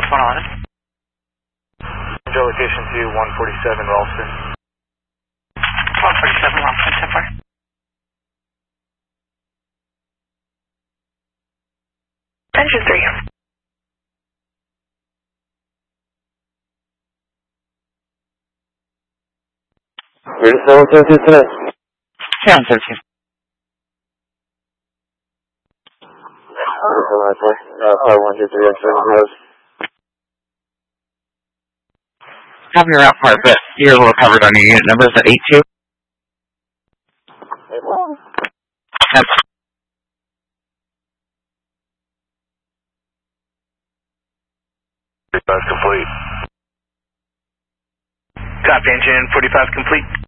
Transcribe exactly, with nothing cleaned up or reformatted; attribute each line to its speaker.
Speaker 1: one eleven.
Speaker 2: Control location to one forty-seven Ralston.
Speaker 1: one forty-seven Ralston, ten four. Engine three.
Speaker 2: You're the seven seventeen tonight?
Speaker 1: seven thirteen.
Speaker 2: Uh, five one two three X seven zero.
Speaker 1: Copy your route part, but you're a little covered on your unit number. Is that eight two? That's
Speaker 2: forty-five complete.
Speaker 3: Copy, engine forty-five complete.